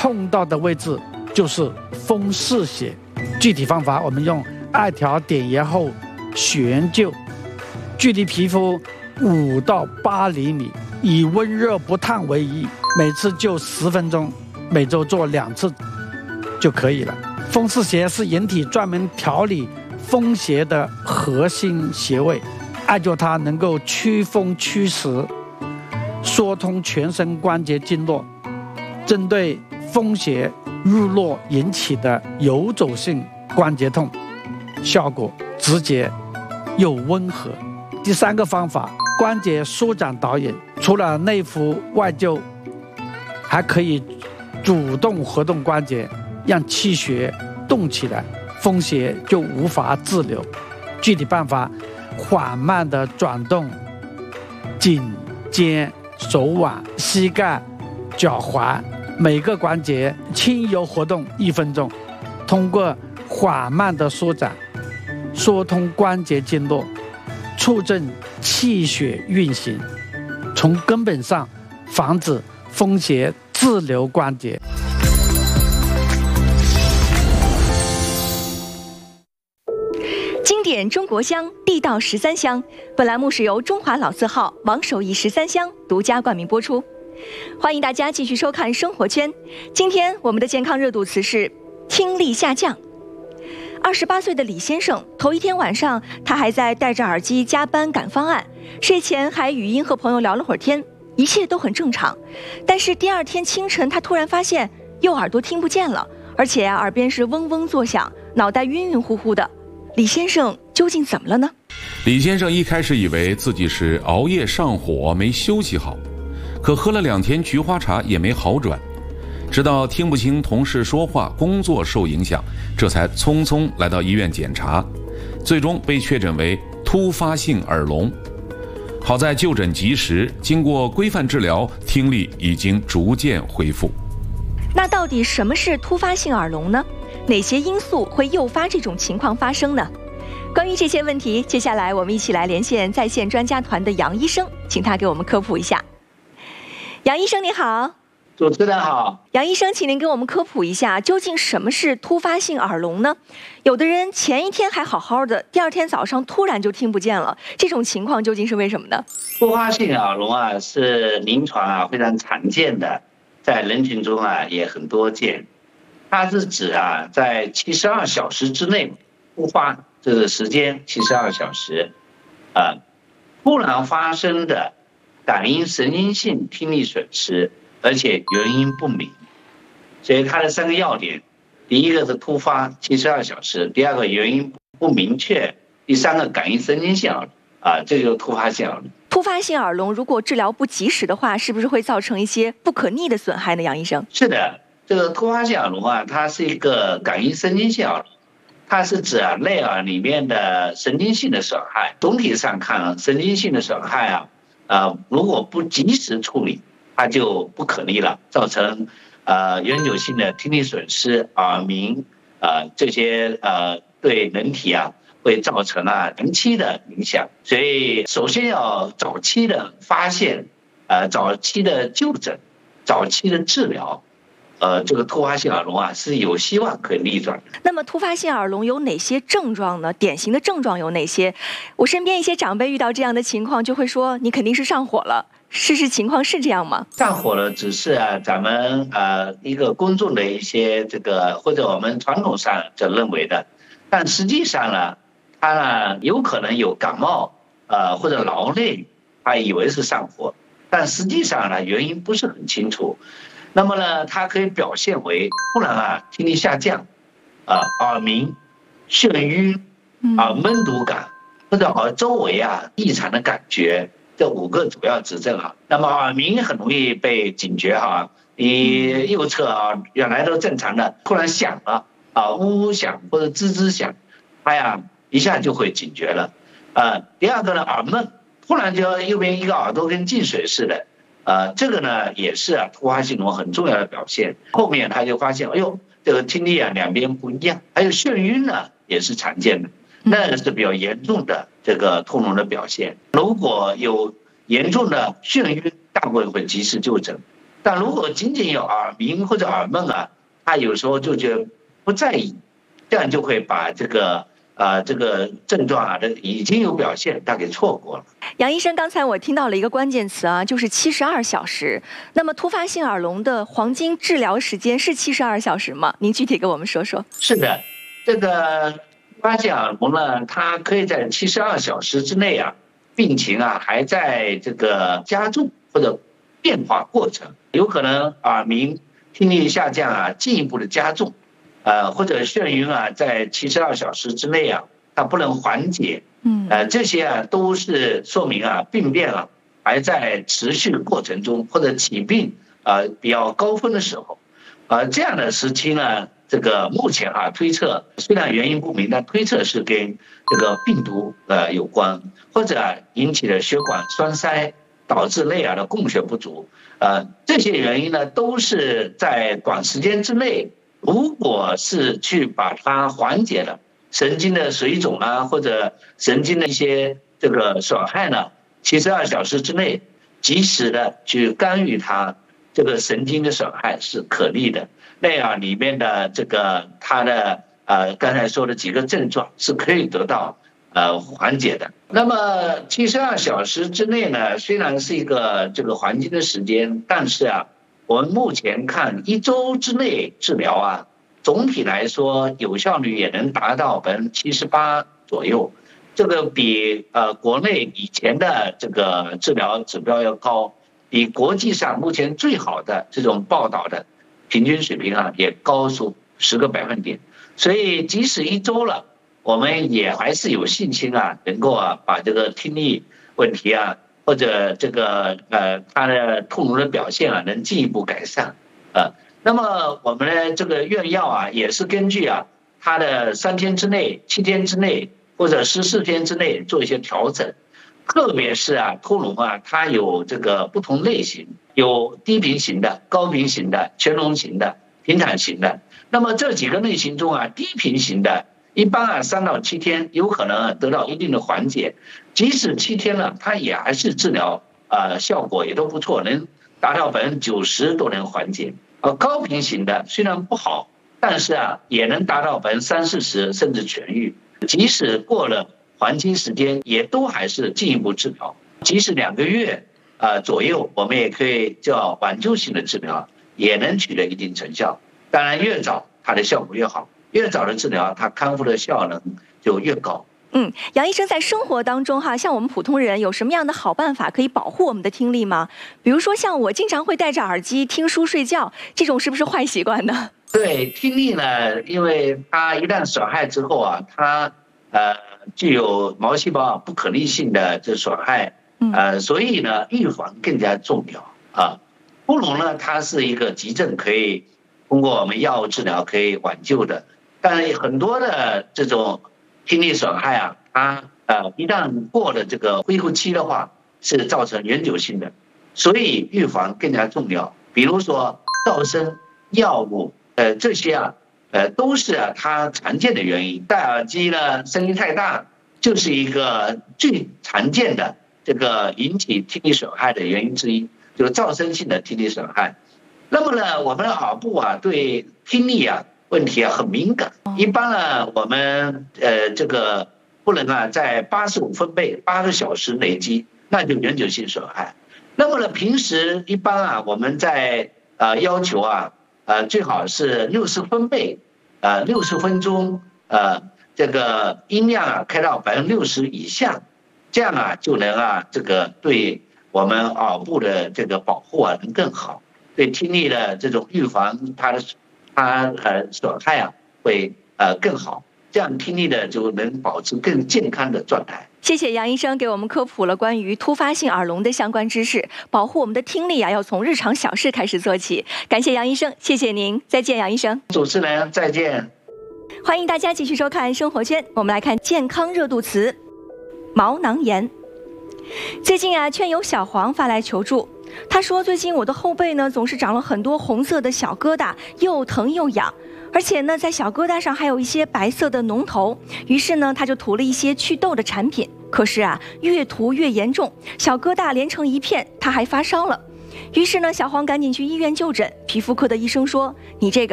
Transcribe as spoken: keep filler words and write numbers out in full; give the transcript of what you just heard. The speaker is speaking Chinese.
痛到的位置就是风市穴。具体方法，我们用艾条点穴后悬灸，距离皮肤五到八厘米，以温热不烫为宜，每次灸十分钟，每周做两次就可以了。风市穴是人体专门调理风邪的核心穴位，艾灸它能够祛风祛湿，疏通全身关节经络，针对风邪入络引起的游走性关节痛，效果直接又温和。第三个方法，关节舒展导引，除了内服外灸，还可以主动活动关节，让气血动起来，风邪就无法滞留。具体办法，缓慢地转动颈、肩、手腕、膝盖、脚踝，每个关节轻柔活动一分钟，通过缓慢的舒展，疏通关节经络，促进气血运行，从根本上防止风邪滞留关节。 经典中国香，地道十三香。本栏目是由中华老字号王守义十三香独家冠名播出。欢迎大家继续收看生活圈。今天我们的健康热度词是听力下降。二十八岁的李先生，头一天晚上他还在戴着耳机加班赶方案，睡前还语音和朋友聊了会儿天，一切都很正常。但是第二天清晨，他突然发现右耳朵听不见了，而且啊，耳边是嗡嗡作响，脑袋晕晕乎乎的。李先生究竟怎么了呢？ 李先生一开始以为自己是熬夜上火没休息好，可喝了两天菊花茶也没好转，直到听不清同事说话，工作受影响，这才匆匆来到医院检查，最终被确诊为突发性耳聋。好在就诊及时，经过规范治疗，听力已经逐渐恢复。 那到底什么是突发性耳聋呢？哪些因素会诱发这种情况发生呢？关于这些问题，接下来我们一起来连线在线专家团的杨医生，请他给我们科普一下。杨医生你好。 主持人好。 杨医生，请您给我们科普一下，究竟什么是突发性耳聋呢？有的人前一天还好好的，第二天早上突然就听不见了，这种情况究竟是为什么呢？ 突发性耳聋啊，是临床啊非常常见的，在人群中啊也很多见。它是指啊，在七十二小时之内突发，这个时间七十二小时，啊，突然发生的感应神经性听力损失，而且原因不明。所以它的三个要点：第一个是突发七十二小时，第二个原因不明确，第三个感应神经性耳聋啊，这就是突发性耳聋。 突发性耳聋如果治疗不及时的话，是不是会造成一些不可逆的损害呢？杨医生。 是的。这个突发性耳聋啊，它是一个感应神经性耳聋，它是指啊内耳里面的神经性的损害。总体上看啊，神经性的损害啊，呃，如果不及时处理，它就不可逆了，造成呃永久性的听力损失、耳鸣，呃这些呃对人体啊会造成啊长期的影响。所以首先要早期的发现，呃早期的就诊，早期的治疗。呃，这个突发性耳聋啊是有希望可以逆转的。 那么突发性耳聋有哪些症状呢？典型的症状有哪些？我身边一些长辈遇到这样的情况，就会说你肯定是上火了。事实情况是这样吗？ 上火了只是啊咱们呃一个公众的一些这个或者我们传统上就认为的，但实际上呢，他呢有可能有感冒呃或者劳累，他以为是上火，但实际上呢原因不是很清楚。那么呢，它可以表现为突然啊听力下降，啊耳鸣、眩晕、啊闷堵感，或者耳周围啊异常的感觉，这五个主要指症哈。那么耳鸣很容易被警觉哈，你右侧啊原来都正常的，突然响了啊呜呜响或者吱吱响，它呀一下就会警觉了。啊，第二个呢耳闷，突然就右边一个耳朵跟进水似的。呃，这个呢也是啊突发性聋很重要的表现。后面他就发现，哎呦，这个听力啊两边不一样，还有眩晕呢也是常见的，那个是比较严重的这个突聋的表现。如果有严重的眩晕，大部分会及时就诊。 但如果仅仅有耳鸣或者耳闷啊，他有时候就觉得不在意，这样就会把这个啊、呃、这个症状啊，这已经有表现，他给错过了。 杨医生，刚才我听到了一个关键词啊，就是七十二小时。那么突发性耳聋的黄金治疗时间是七十二小时吗？您具体给我们说说。 是的，这个突发性耳聋呢，它可以在七十二小时之内啊，病情啊还在这个加重或者变化过程，有可能耳鸣、听力下降啊进一步的加重，呃或者眩晕啊在七十二小时之内啊它不能缓解，嗯，呃这些啊都是说明啊病变啊还在持续过程中，或者起病啊、呃、比较高峰的时候，啊、呃、这样的时期呢，这个目前啊推测虽然原因不明，但推测是跟这个病毒呃有关，或者、啊、引起的血管栓塞。导致内耳的供血不足，呃，这些原因呢，都是在短时间之内，如果是去把它缓解了神经的水肿啊，或者神经的一些这个损害呢，七十二小时之内及时的去干预它这个神经的损害是可逆的。内耳里面的这个它的呃刚才说的几个症状是可以得到呃缓解的。那么七十二小时之内呢，虽然是一个这个黄金的时间，但是啊，我们目前看一周之内治疗啊，总体来说有效率也能达到百分之七十八左右，这个比呃国内以前的这个治疗指标要高，比国际上目前最好的这种报道的平均水平啊也高出十个百分点，所以即使一周了，我们也还是有信心啊，能够啊把这个听力问题啊，或者这个呃他的痛聋的表现啊，能进一步改善啊。那么我们的这个用药啊，也是根据啊他的三天之内、七天之内或者十四天之内做一些调整。特别是啊痛聋啊，它有这个不同类型，有低频型的、高频型的、全聋型的、平坦型的。那么这几个类型中啊，低频型的。一般啊，三到七天有可能得到一定的缓解，即使七天了，它也还是治疗啊、呃、效果也都不错，能达到百分之九十都能缓解。而高频型的虽然不好，但是啊也能达到百分之三四十甚至痊愈。即使过了黄金时间，也都还是进一步治疗。即使两个月啊、呃、左右，我们也可以叫挽救性的治疗，也能取得一定成效。当然，越早它的效果越好。越早的治疗，它康复的效能就越高。 嗯，杨医生在生活当中哈，像我们普通人有什么样的好办法可以保护我们的听力吗？比如说像我经常会戴着耳机听书睡觉，这种是不是坏习惯呢？ 对，听力呢，因为它一旦损害之后啊，它呃具有毛细胞不可逆性的这损害，呃，所以呢预防更加重要啊。不聋呢，它是一个急症，可以通过我们药物治疗可以挽救的。但很多的这种听力损害啊，它呃一旦过了这个恢复期的话，是造成永久性的，所以预防更加重要。比如说噪声、药物，呃这些啊，呃都是啊它常见的原因。戴耳机呢，声音太大，就是一个最常见的这个引起听力损害的原因之一，就是噪声性的听力损害。那么呢，我们的耳部啊，对听力啊。问题啊很敏感，一般呢，我们呃这个不能啊在八十五分贝八个小时累积，那就永久性损害。那么呢，平时一般啊我们在呃要求啊呃最好是六十分贝，呃六十分钟，呃这个音量啊开到百分之六十以下，这样啊就能啊这个对我们耳部的这个保护啊能更好，对听力的这种预防它的。它呃损害啊会呃更好，这样听力的就能保持更健康的状态。 谢谢杨医生给我们科普了关于突发性耳聋的相关知识，保护我们的听力啊要从日常小事开始做起。感谢杨医生，谢谢您，再见，杨医生。 主持人再见。 欢迎大家继续收看生活圈，我们来看健康热度词：毛囊炎。最近啊，圈友小黄发来求助。他说：“最近我的后背呢，总是长了很多红色的小疙瘩，又疼又痒，而且呢，在小疙瘩上还有一些白色的脓头。于是呢，他就涂了一些祛痘的产品。可是啊，越涂越严重，小疙瘩连成一片，他还发烧了。 于是呢，小黄赶紧去医院就诊。皮肤科的医生说：“你这个。”